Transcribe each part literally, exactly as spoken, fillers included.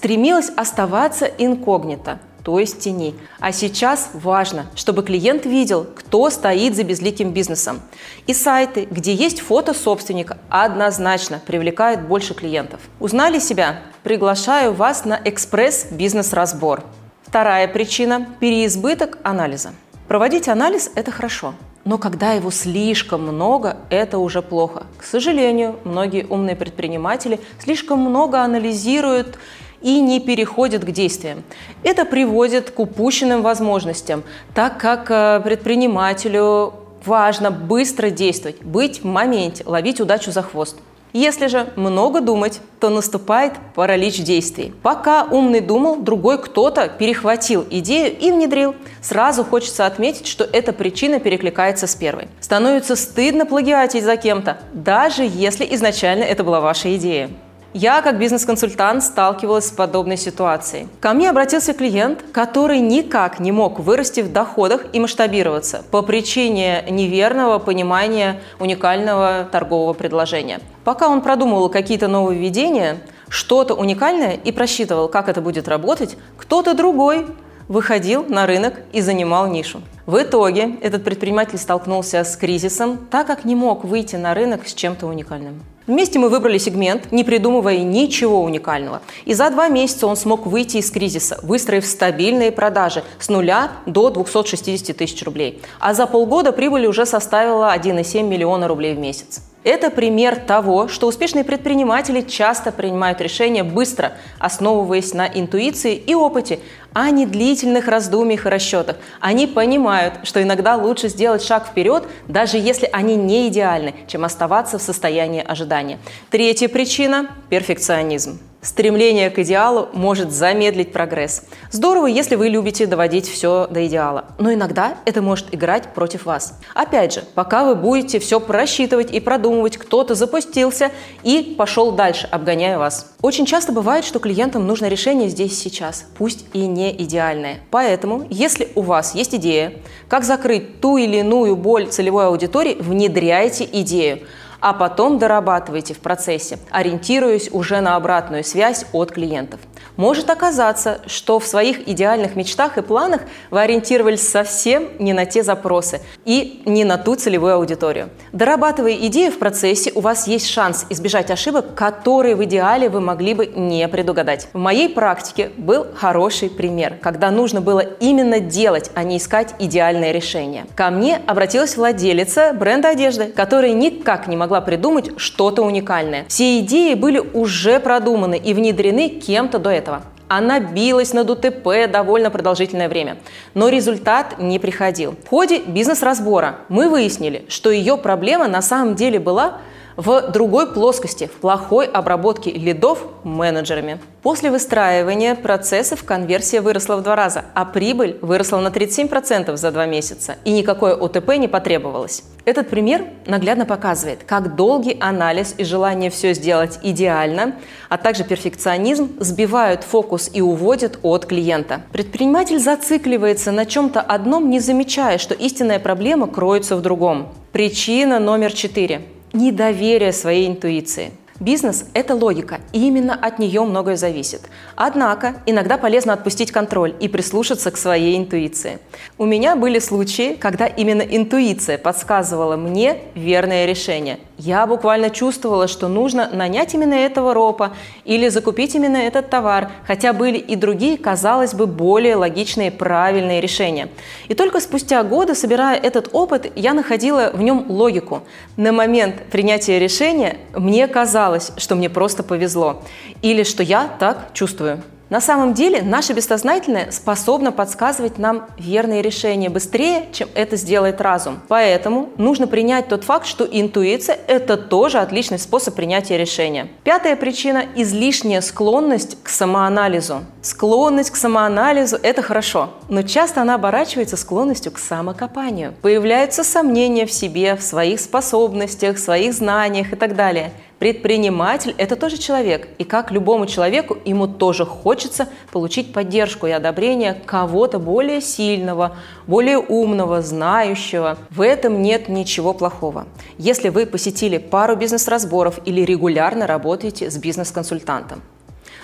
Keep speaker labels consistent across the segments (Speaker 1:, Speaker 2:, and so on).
Speaker 1: стремилась оставаться инкогнито, то есть в тени. А сейчас важно, чтобы клиент видел, кто стоит за безликим бизнесом. И сайты, где есть фото собственника, однозначно привлекают больше клиентов. Узнали себя? Приглашаю вас на экспресс-бизнес-разбор. Вторая причина – переизбыток анализа. Проводить анализ – это хорошо, но когда его слишком много, это уже плохо. К сожалению, многие умные предприниматели слишком много анализируют и не переходят к действиям. Это приводит к упущенным возможностям, так как предпринимателю важно быстро действовать, быть в моменте, ловить удачу за хвост. Если же много думать, то наступает паралич действий. Пока умный думал, другой кто-то перехватил идею и внедрил. Сразу хочется отметить, что эта причина перекликается с первой. Становится стыдно плагиатить за кем-то, даже если изначально это была ваша идея. Я, как бизнес-консультант, сталкивалась с подобной ситуацией. Ко мне обратился клиент, который никак не мог вырасти в доходах и масштабироваться по причине неверного понимания уникального торгового предложения. Пока он продумывал какие-то нововведения, что-то уникальное и просчитывал, как это будет работать, кто-то другой выходил на рынок и занимал нишу. В итоге этот предприниматель столкнулся с кризисом, так как не мог выйти на рынок с чем-то уникальным. Вместе мы выбрали сегмент, не придумывая ничего уникального. И за два месяца он смог выйти из кризиса, выстроив стабильные продажи с нуля до двухсот шестидесяти тысяч рублей. А за полгода прибыль уже составила один и семь миллиона рублей в месяц. Это пример того, что успешные предприниматели часто принимают решения быстро, основываясь на интуиции и опыте, а не длительных раздумьях и расчетах. Они понимают, что иногда лучше сделать шаг вперед, даже если они не идеальны, чем оставаться в состоянии ожидания. Третья причина – перфекционизм. Стремление к идеалу может замедлить прогресс. Здорово, если вы любите доводить все до идеала, но иногда это может играть против вас. Опять же, пока вы будете все просчитывать и продумывать, кто-то запустился и пошел дальше, обгоняя вас. Очень часто бывает, что клиентам нужно решение здесь и сейчас, пусть и не идеальное. Поэтому, если у вас есть идея, как закрыть ту или иную боль целевой аудитории, внедряйте идею. А потом дорабатывайте в процессе, ориентируясь уже на обратную связь от клиентов. Может оказаться, что в своих идеальных мечтах и планах вы ориентировались совсем не на те запросы и не на ту целевую аудиторию. Дорабатывая идею в процессе, у вас есть шанс избежать ошибок, которые в идеале вы могли бы не предугадать. В моей практике был хороший пример, когда нужно было именно делать, а не искать идеальное решение. Ко мне обратилась владелица бренда одежды, которая никак не могла придумать что-то уникальное. Все идеи были уже продуманы и внедрены кем-то до этого. Она билась над УТП довольно продолжительное время, но результат не приходил. В ходе бизнес-разбора мы выяснили, что ее проблема на самом деле была в другой плоскости, в плохой обработке лидов менеджерами. После выстраивания процессов конверсия выросла в два раза, а прибыль выросла на тридцать семь процентов за два месяца, и никакое ОТП не потребовалось. Этот пример наглядно показывает, как долгий анализ и желание все сделать идеально, а также перфекционизм сбивают фокус и уводят от клиента. Предприниматель зацикливается на чем-то одном, не замечая, что истинная проблема кроется в другом. Причина номер четыре. Недоверие своей интуиции. Бизнес – это логика, и именно от нее многое зависит. Однако иногда полезно отпустить контроль и прислушаться к своей интуиции. У меня были случаи, когда именно интуиция подсказывала мне верное решение. Я буквально чувствовала, что нужно нанять именно этого ропа или закупить именно этот товар, хотя были и другие, казалось бы, более логичные, правильные решения. И только спустя годы, собирая этот опыт, я находила в нем логику. На момент принятия решения мне казалось, что мне просто повезло или что я так чувствую. На самом деле наше бессознательное способно подсказывать нам верные решения быстрее, чем это сделает разум. Поэтому нужно принять тот факт, что интуиция – это тоже отличный способ принятия решения. Пятая причина – излишняя склонность к самоанализу. Склонность к самоанализу – это хорошо, но часто она оборачивается склонностью к самокопанию. Появляются сомнения в себе, в своих способностях, в своих знаниях и так далее. Предприниматель – это тоже человек, и как любому человеку, ему тоже хочется получить поддержку и одобрение кого-то более сильного, более умного, знающего. В этом нет ничего плохого. Если вы посетили пару бизнес-разборов или регулярно работаете с бизнес-консультантом.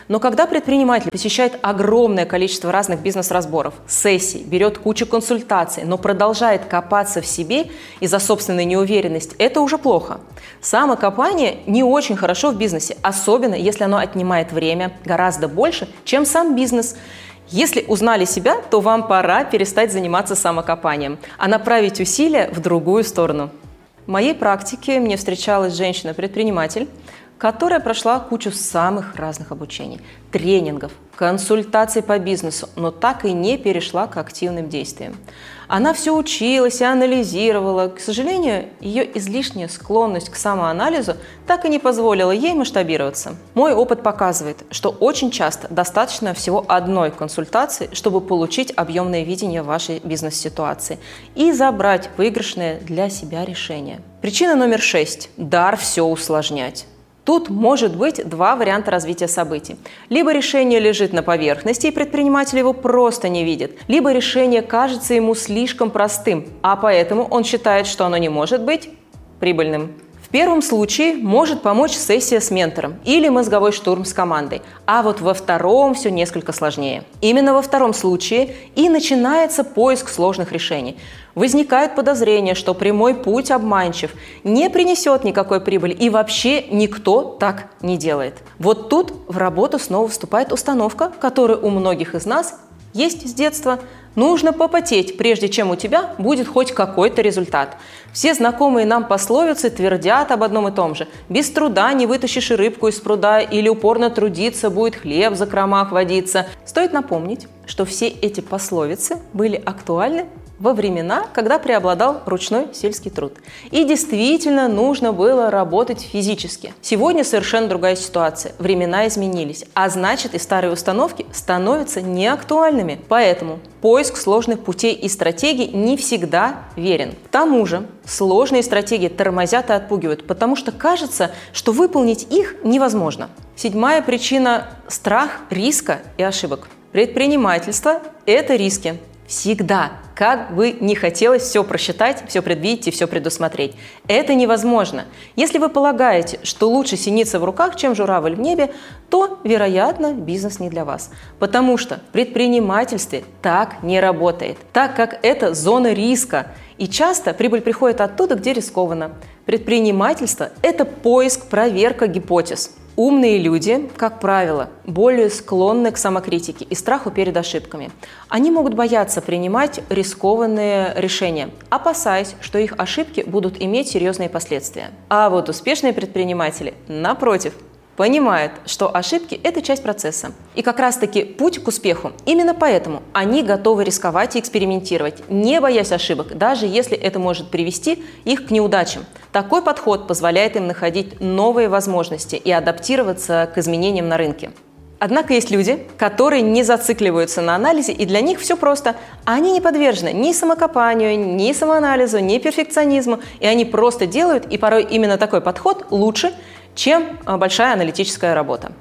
Speaker 1: Но когда предприниматель посещает огромное количество разных бизнес-разборов, сессий, берет кучу консультаций, но продолжает копаться в себе из-за собственной неуверенности, это уже плохо. Самокопание не очень хорошо в бизнесе, особенно если оно отнимает время гораздо больше, чем сам бизнес. Если узнали себя, то вам пора перестать заниматься самокопанием, а направить усилия в другую сторону. В моей практике мне встречалась женщина-предприниматель, которая прошла кучу самых разных обучений, тренингов, консультаций по бизнесу, но так и не перешла к активным действиям. Она все училась и анализировала. К сожалению, ее излишняя склонность к самоанализу так и не позволила ей масштабироваться. Мой опыт показывает, что очень часто достаточно всего одной консультации, чтобы получить объемное видение вашей бизнес-ситуации и забрать выигрышное для себя решение. Причина номер шесть – дар все усложнять. Тут может быть два варианта развития событий. Либо решение лежит на поверхности, и предприниматель его просто не видит, либо решение кажется ему слишком простым, а поэтому он считает, что оно не может быть прибыльным. В первом случае может помочь сессия с ментором или мозговой штурм с командой, а вот во втором все несколько сложнее. Именно во втором случае и начинается поиск сложных решений. Возникает подозрение, что прямой путь обманчив, не принесет никакой прибыли и вообще никто так не делает. Вот тут в работу снова вступает установка, которая у многих из нас есть с детства. Нужно попотеть, прежде чем у тебя будет хоть какой-то результат. Все знакомые нам пословицы твердят об одном и том же. Без труда не вытащишь рыбку из пруда, или упорно трудиться будет хлеб в закромах водиться. Стоит напомнить, что все эти пословицы были актуальны во времена, когда преобладал ручной сельский труд. И действительно нужно было работать физически. Сегодня совершенно другая ситуация. Времена изменились, а значит и старые установки становятся неактуальными. Поэтому поиск сложных путей и стратегий не всегда верен. К тому же сложные стратегии тормозят и отпугивают, потому что кажется, что выполнить их невозможно. Седьмая причина – страх риска и ошибок. Предпринимательство – это риски. Всегда, как бы не хотелось все просчитать, все предвидеть и все предусмотреть. Это невозможно. Если вы полагаете, что лучше синица в руках, чем журавль в небе, то, вероятно, бизнес не для вас. Потому что в предпринимательстве так не работает, так как это зона риска. И часто прибыль приходит оттуда, где рискованно. Предпринимательство – это поиск, проверка гипотез. Умные люди, как правило, более склонны к самокритике и страху перед ошибками. Они могут бояться принимать рискованные решения, опасаясь, что их ошибки будут иметь серьезные последствия. А вот успешные предприниматели, напротив, понимают, что ошибки – это часть процесса. И как раз-таки путь к успеху. Именно поэтому они готовы рисковать и экспериментировать, не боясь ошибок, даже если это может привести их к неудачам. Такой подход позволяет им находить новые возможности и адаптироваться к изменениям на рынке. Однако есть люди, которые не зацикливаются на анализе, и для них все просто. Они не подвержены ни самокопанию, ни самоанализу, ни перфекционизму, и они просто делают, и порой именно такой подход лучше, чем большая аналитическая работа.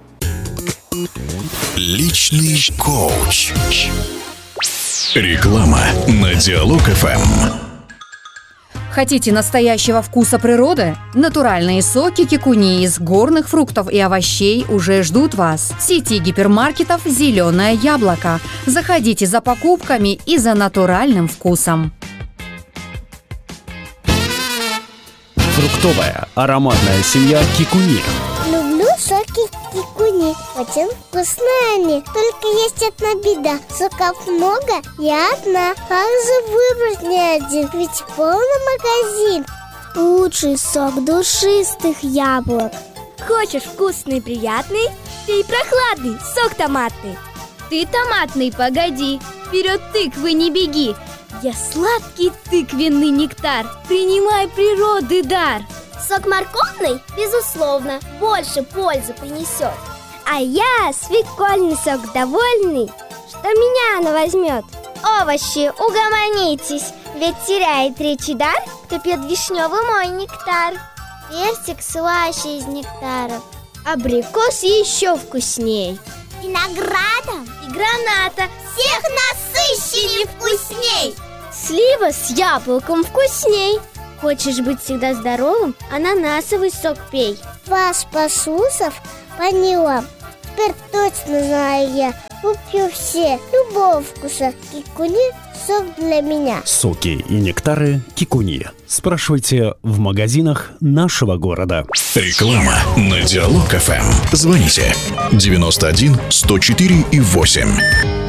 Speaker 2: Личный коуч. Реклама на Диалог эф эм.
Speaker 3: Хотите настоящего вкуса природы? Натуральные соки кикуни из горных фруктов и овощей уже ждут вас. В сети гипермаркетов «Зеленое яблоко». Заходите за покупками и за натуральным вкусом.
Speaker 4: Фруктовая ароматная семья кикуни.
Speaker 5: Люблю соки кикуни, очень вкусные они. Только есть одна беда, соков много, я одна. Как же выбрать не один, ведь полный магазин. Лучший сок душистых яблок.
Speaker 6: Хочешь вкусный и приятный? Пей прохладный сок томатный.
Speaker 7: Ты томатный, погоди, вперед тыквы не беги. Я сладкий тыквенный нектар, принимай природы дар.
Speaker 5: Сок морковный, безусловно, больше пользы принесет.
Speaker 6: А я свекольный сок довольный, что меня она возьмет.
Speaker 5: Овощи, угомонитесь, ведь теряет речи дар, кто пьет вишневый мой нектар. Персик слаще из нектаров,
Speaker 7: абрикос еще вкусней.
Speaker 5: Виноградом и граната всех насыщеннее вкусней.
Speaker 7: Слива с яблоком вкусней. Хочешь быть всегда здоровым? Ананасовый сок пей.
Speaker 5: Вас, послушав, поняла, Теперь точно знаю я. Куплю все любого вкуса. Кикуни – сок для меня.
Speaker 4: Соки и нектары Кикуни. Спрашивайте в магазинах нашего города.
Speaker 2: Реклама на Диалог эф эм. Звоните девяносто один сто четыре и восемь.